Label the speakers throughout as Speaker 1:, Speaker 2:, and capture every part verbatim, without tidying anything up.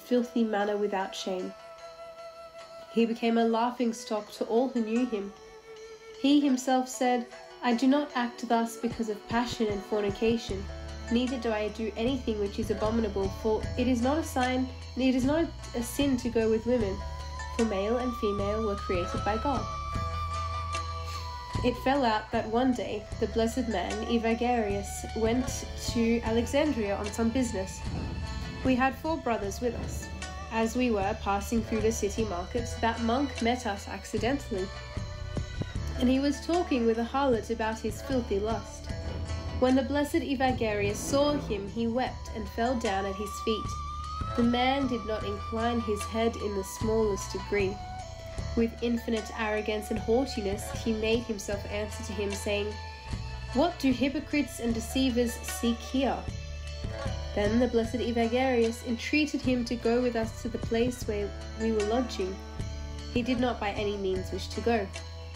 Speaker 1: filthy manner without shame. He became a laughingstock to all who knew him. He himself said, "I do not act thus because of passion and fornication, neither do I do anything which is abominable, for it is not a sign, it is not a sin to go with women, for male and female were created by God." It fell out that one day the blessed man Evagrius went to Alexandria on some business. We had four brothers with us. As we were passing through the city markets, that monk met us accidentally, and he was talking with a harlot about his filthy lust. When the blessed Evagrius saw him, he wept and fell down at his feet. The man did not incline his head in the smallest degree. With infinite arrogance and haughtiness, he made himself answer to him, saying, "What do hypocrites and deceivers seek here?" Then the blessed Evagrius entreated him to go with us to the place where we were lodging. He did not by any means wish to go.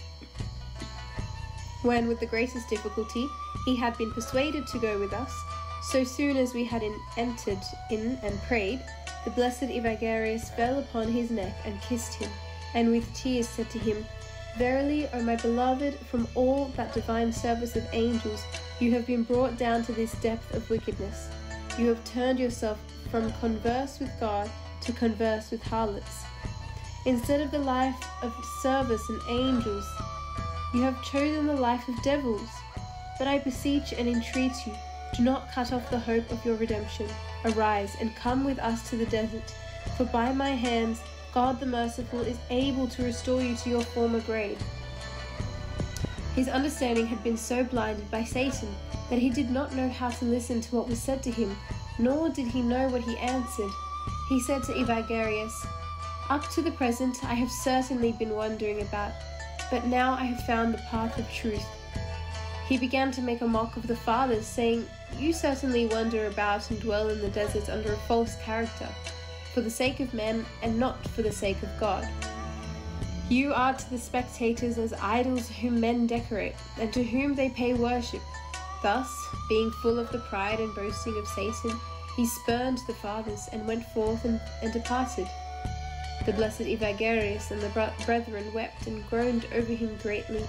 Speaker 1: When, with the greatest difficulty, he had been persuaded to go with us, so soon as we had in entered in and prayed, the blessed Evagrius fell upon his neck and kissed him, and with tears said to him, "Verily, O my beloved, from all that divine service of angels, you have been brought down to this depth of wickedness. You have turned yourself from converse with God to converse with harlots. Instead of the life of service and angels, you have chosen the life of devils. But I beseech and entreat you, do not cut off the hope of your redemption. Arise and come with us to the desert, for by my hands God the merciful is able to restore you to your former grade." His understanding had been so blinded by Satan that he did not know how to listen to what was said to him, nor did he know what he answered. He said to Evagrius, "Up to the present I have certainly been wandering about, but now I have found the path of truth." He began to make a mock of the fathers, saying, "You certainly wander about and dwell in the desert under a false character, for the sake of men and not for the sake of God. You are to the spectators as idols whom men decorate, and to whom they pay worship." Thus, being full of the pride and boasting of Satan, he spurned the fathers and went forth and, and departed. The blessed Evagrius and the brethren wept and groaned over him greatly.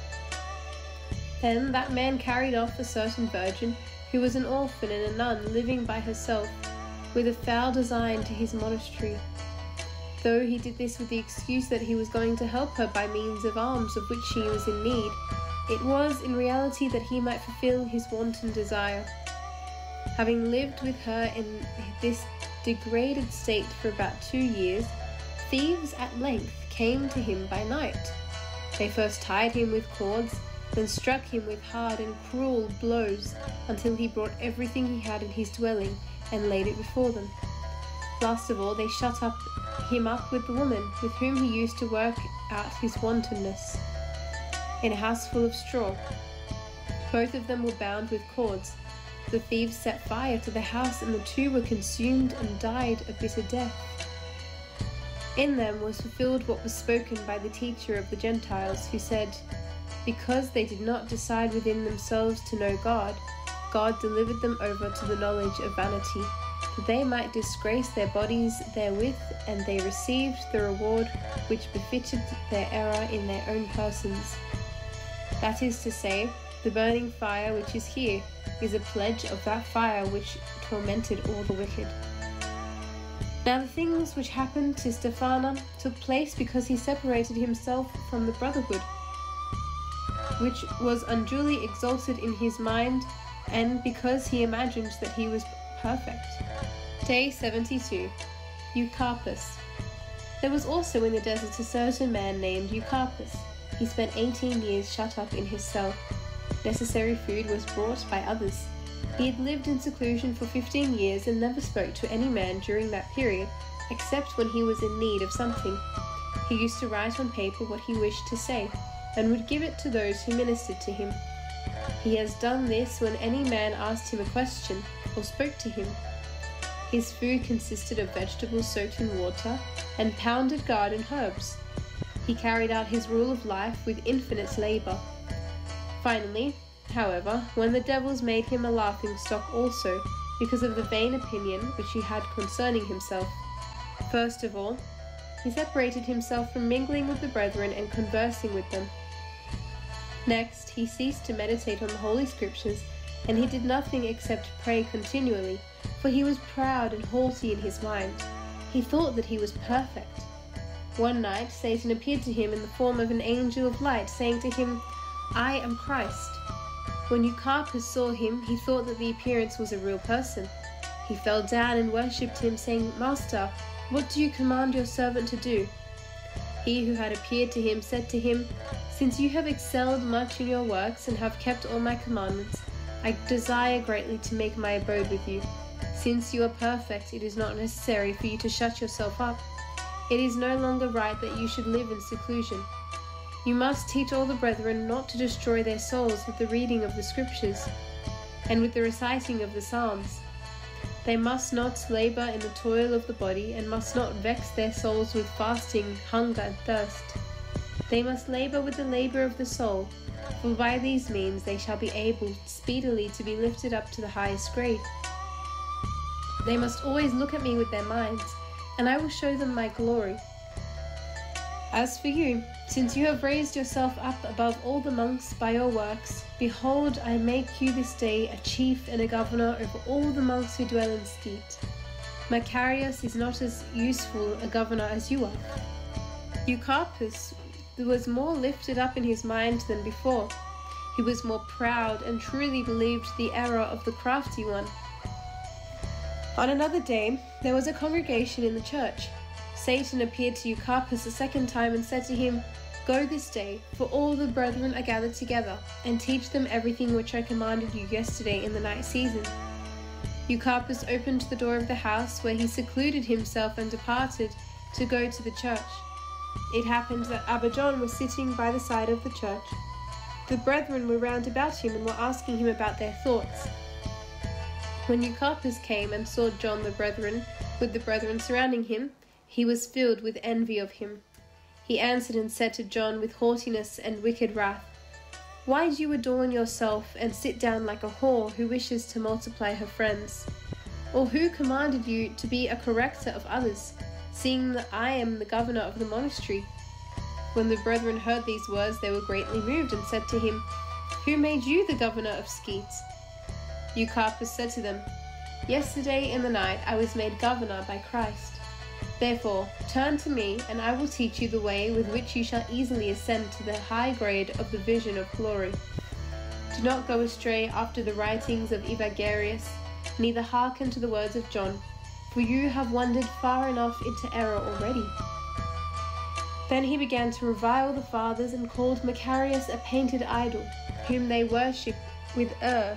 Speaker 1: Then that man carried off a certain virgin, who was an orphan and a nun living by herself, with a foul design to his monastery. Though he did this with the excuse that he was going to help her by means of alms of which she was in need, it was in reality that he might fulfill his wanton desire. Having lived with her in this degraded state for about two years, thieves at length came to him by night. They first tied him with cords, then struck him with hard and cruel blows until he brought everything he had in his dwelling and laid it before them. Last of all, they shut up him up with the woman with whom he used to work out his wantonness, in a house full of straw. Both of them were bound with cords. The thieves set fire to the house, and the two were consumed and died a bitter death. In them was fulfilled what was spoken by the teacher of the Gentiles, who said, "Because they did not decide within themselves to know God, God delivered them over to the knowledge of vanity, that they might disgrace their bodies therewith, and they received the reward which befitted their error in their own persons." That is to say, the burning fire which is here is a pledge of that fire which tormented all the wicked. Now the things which happened to Stephanas took place because he separated himself from the brotherhood, which was unduly exalted in his mind, and because he imagined that he was perfect. Day seventy-two. Eucarpus. There was also in the desert a certain man named Eucarpus. He spent eighteen years shut up in his cell. Necessary food was brought by others. He had lived in seclusion for fifteen years and never spoke to any man during that period, except when he was in need of something. He used to write on paper what he wished to say, and would give it to those who ministered to him. He has done this when any man asked him a question or spoke to him. His food consisted of vegetables soaked in water and pounded garden herbs. He carried out his rule of life with infinite labour. Finally, however, when the devils made him a laughing stock also, because of the vain opinion which he had concerning himself, First of all, he separated himself from mingling with the brethren and conversing with them. Next, he ceased to meditate on the Holy Scriptures, and he did nothing except pray continually, for he was proud and haughty in his mind. He thought that he was perfect. One night, Satan appeared to him in the form of an angel of light, saying to him, "I am Christ." When Eucarpus saw him, he thought that the appearance was a real person. He fell down and worshipped him, saying, "Master, what do you command your servant to do?" He who had appeared to him said to him, "Since you have excelled much in your works and have kept all my commandments, I desire greatly to make my abode with you. Since you are perfect, it is not necessary for you to shut yourself up. It is no longer right that you should live in seclusion. You must teach all the brethren not to destroy their souls with the reading of the Scriptures and with the reciting of the Psalms. They must not labor in the toil of the body, and must not vex their souls with fasting, hunger, and thirst. They must labor with the labor of the soul, for by these means they shall be able speedily to be lifted up to the highest grade. They must always look at me with their minds, and I will show them my glory. As for you, since you have raised yourself up above all the monks by your works, behold, I make you this day a chief and a governor over all the monks who dwell in Skeet. Macarius is not as useful a governor as you are." Eucarpus was more lifted up in his mind than before. He was more proud and truly believed the error of the crafty one. On another day, there was a congregation in the church. Satan appeared to Eucarpus a second time and said to him, "Go this day, for all the brethren are gathered together, and teach them everything which I commanded you yesterday in the night season." Eucarpus opened the door of the house, where he secluded himself and departed to go to the church. It happened that Abba John was sitting by the side of the church. The brethren were round about him and were asking him about their thoughts. When Eucarpus came and saw John the brethren, with the brethren surrounding him, he was filled with envy of him. He answered and said to John with haughtiness and wicked wrath, "Why do you adorn yourself and sit down like a whore who wishes to multiply her friends? Or who commanded you to be a corrector of others, seeing that I am the governor of the monastery?" When the brethren heard these words, they were greatly moved and said to him, "Who made you the governor of Skeet?" Eucarpus said to them, "Yesterday in the night I was made governor by Christ. Therefore, turn to me, and I will teach you the way with which you shall easily ascend to the high grade of the vision of glory. Do not go astray after the writings of Evagrius, neither hearken to the words of John, for you have wandered far enough into error already." Then he began to revile the fathers and called Macarius a painted idol, whom they worship with Ur,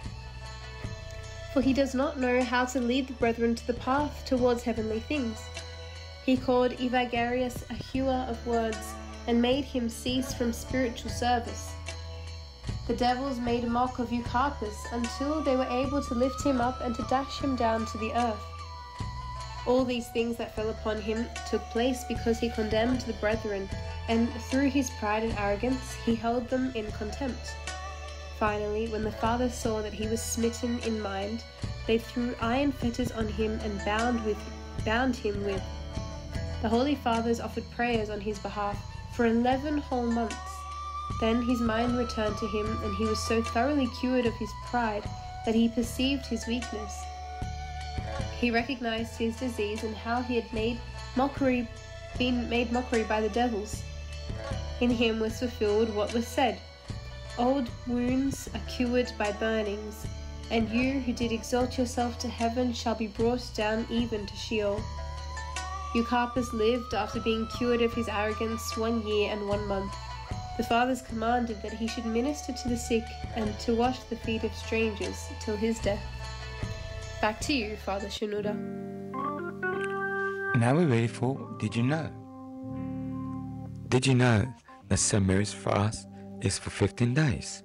Speaker 1: for he does not know how to lead the brethren to the path towards heavenly things. He called Evagrius a hewer of words, and made him cease from spiritual service. The devils made a mock of Eucarpus until they were able to lift him up and to dash him down to the earth. All these things that fell upon him took place because he condemned the brethren, and through his pride and arrogance he held them in contempt. Finally, when the fathers saw that he was smitten in mind, they threw iron fetters on him and bound, with, bound him with. The Holy Fathers offered prayers on his behalf for eleven whole months. Then his mind returned to him, and he was so thoroughly cured of his pride that he perceived his weakness. He recognized his disease and how he had made mockery, been made mockery by the devils. In him was fulfilled what was said, "Old wounds are cured by burnings, and you who did exalt yourself to heaven shall be brought down even to Sheol." Eucarpus lived after being cured of his arrogance one year and one month. The fathers commanded that he should minister to the sick and to wash the feet of strangers till his death. Back to you, Father Shenouda.
Speaker 2: Now we're ready for Did You Know? Did you know that Saint Mary's fast is for fifteen days?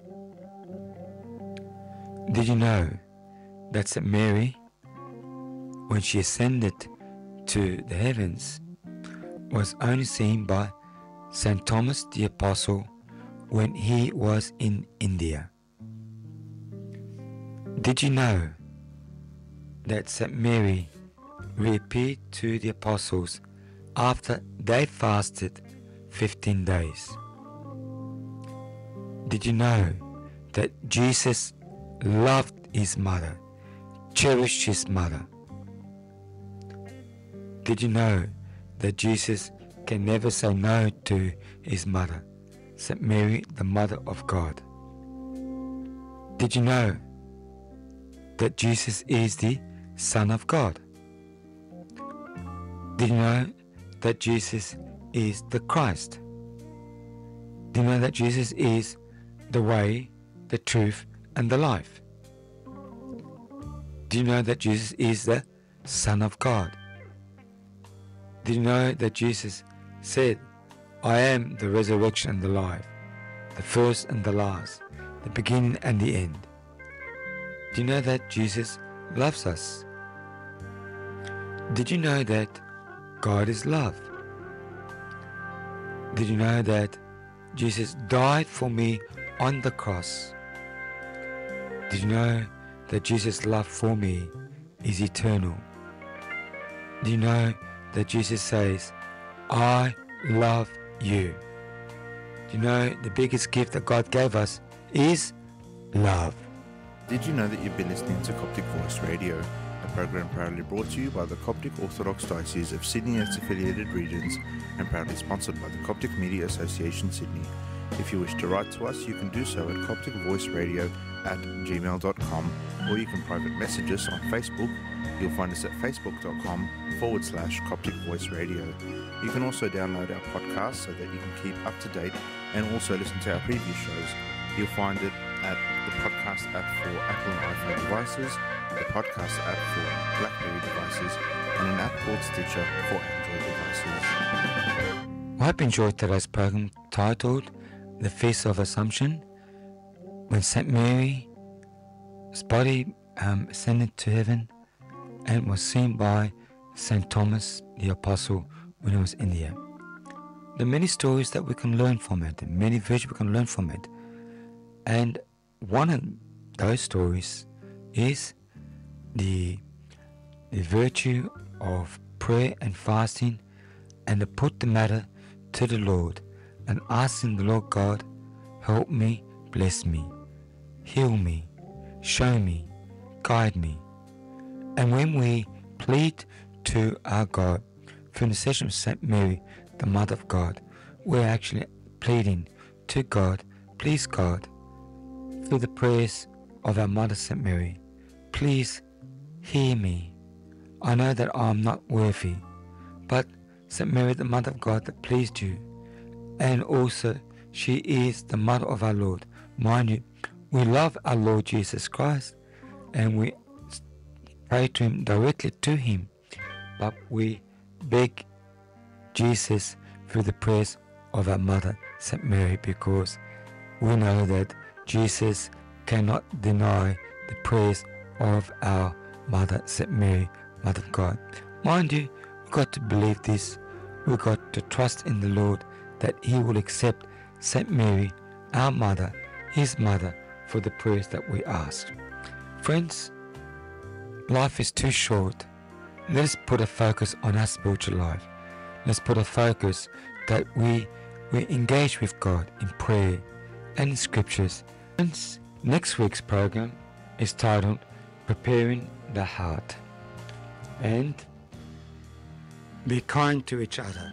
Speaker 2: Did you know that Saint Mary, when she ascended to the heavens, was only seen by Saint Thomas the Apostle when he was in India? Did you know that Saint Mary reappeared to the apostles after they fasted fifteen days. Did you know that Jesus loved his mother, cherished his mother? Did you know that Jesus can never say no to his mother, Saint Mary, the Mother of God? Did you know that Jesus is the Son of God? Did you know that Jesus is the Christ? Did you know that Jesus is the way, the truth, and the life? Do you know that Jesus is the Son of God? Did you know that Jesus said, I am the resurrection and the life, the first and the last, the beginning and the end? Do you know that Jesus loves us? Did you know that God is love? Did you know that Jesus died for me on the cross? Did you know that Jesus' love for me is eternal? Do you know that Jesus says, I love you? Do you know the biggest gift that God gave us is love?
Speaker 3: Did you know that you've been listening to Coptic Voice Radio, a program proudly brought to you by the Coptic Orthodox Diocese of Sydney and its affiliated regions, and proudly sponsored by the Coptic Media Association Sydney. If you wish to write to us, you can do so at copticvoiceradio at gmail dot com, or you can private message us on Facebook. You'll find us at facebook.com forward slash Coptic Voice Radio. You can also download our podcast so that you can keep up to date and also listen to our previous shows. You'll find it at the podcast app for Apple and iPhone devices, the podcast app for BlackBerry devices, and an app called Stitcher for Android devices.
Speaker 2: I hope you enjoyed today's program titled The Feast of Assumption, when Saint Mary's body um, ascended to heaven and was seen by Saint Thomas the Apostle when he was in the air. There are many stories that we can learn from it, and many virtues we can learn from it. And one of those stories is the, the virtue of prayer and fasting, and to put the matter to the Lord and asking the Lord God, help me, bless me, heal me, show me, guide me. And when we plead to our God through the session of Saint Mary, the Mother of God, we're actually pleading to God, please God, through the prayers of our Mother Saint Mary, please hear me. I know that I am not worthy, but Saint Mary, the Mother of God, that pleased you, and also she is the Mother of our Lord. Mind you, we love our Lord Jesus Christ, and we pray to Him, directly to Him, but we beg Jesus through the prayers of our Mother Saint Mary, because we know that Jesus cannot deny the prayers of our Mother Saint Mary, Mother of God. Mind you, we've got to believe this. We've got to trust in the Lord that He will accept Saint Mary, our Mother, His Mother, for the prayers that we ask. Friends, life is too short. Let us put a focus on our spiritual life. Let's put a focus that we we engage with God in prayer and in scriptures. Friends, next week's program is titled Preparing the Heart. And be kind to each other.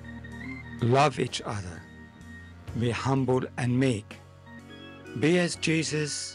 Speaker 2: Love each other. Be humble and meek. Be as Jesus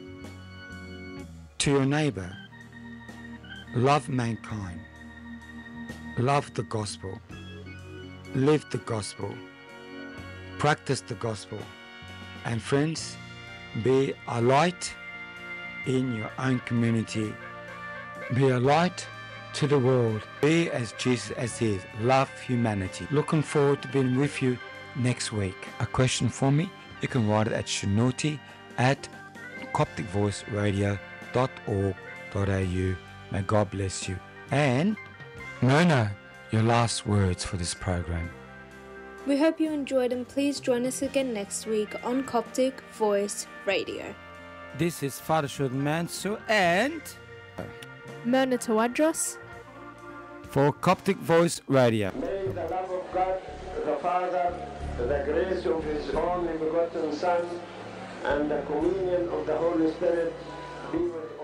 Speaker 2: to your neighbor. Love mankind. Love the gospel. Live the gospel. Practice the gospel. And friends, be a light in your own community. Be a light to the world. Be as Jesus as He is. Love humanity. Looking forward to being with you next week. A question for me? You can write it at shanuti at coptic voice radio dot org dot a u. May God bless you. And, no, no, your last words for this program.
Speaker 4: We hope you enjoyed, and please join us again next week on Coptic Voice Radio.
Speaker 5: This is Father Shud Mansu and
Speaker 1: Myrna Tawadros.
Speaker 2: for Coptic Voice Radio.
Speaker 5: May the love of God, the Father, the grace of His only begotten Son, and the communion of the Holy Spirit be with